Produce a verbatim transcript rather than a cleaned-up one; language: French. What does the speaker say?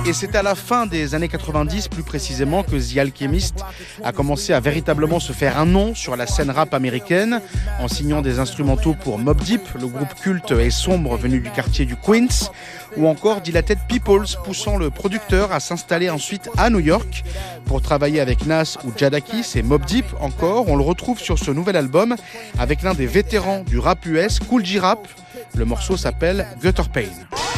Et c'est à la fin des années quatre-vingt-dix, plus précisément, que The Alchemist a commencé à véritablement se faire un nom sur la scène rap américaine, en signant des instrumentaux pour Mobb Deep, le groupe culte et sombre venu du quartier du Queens, ou encore Dilated Peoples, poussant le producteur à s'installer ensuite à New York pour travailler avec Nas ou Jadakiss. Et Mobb Deep, encore, on le retrouve sur ce nouvel album avec l'un des vétérans du rap U S, Kool G Rap. Le morceau s'appelle Gutter Pain.